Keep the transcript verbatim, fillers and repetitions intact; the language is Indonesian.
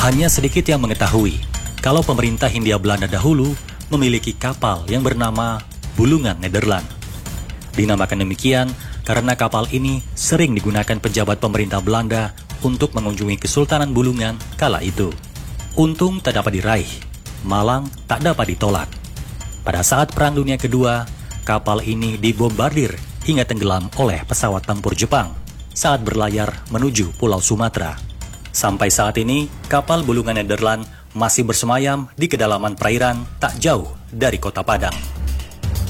Hanya sedikit yang mengetahui kalau pemerintah Hindia Belanda dahulu memiliki kapal yang bernama Bulungan Nederland. Dinamakan demikian karena kapal ini sering digunakan pejabat pemerintah Belanda untuk mengunjungi Kesultanan Bulungan kala itu. Untung tak dapat diraih, malang tak dapat ditolak. Pada saat Perang Dunia Kedua, kapal ini dibombardir hingga tenggelam oleh pesawat tempur Jepang saat berlayar menuju Pulau Sumatera. Sampai saat ini, kapal Bulungan Nederland masih bersemayam di kedalaman perairan tak jauh dari Kota Padang.